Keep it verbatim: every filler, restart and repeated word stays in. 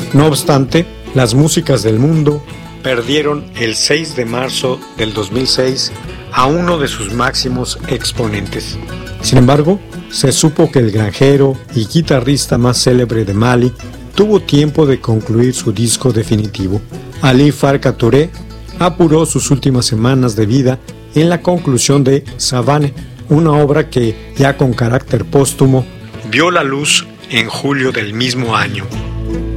No obstante, las músicas del mundo perdieron el seis de marzo del dos mil seis a uno de sus máximos exponentes. Sin embargo, se supo que el granjero y guitarrista más célebre de Mali tuvo tiempo de concluir su disco definitivo. Ali Farka Touré apuró sus últimas semanas de vida en la conclusión de Savane, una obra que, ya con carácter póstumo, vio la luz en julio del mismo año.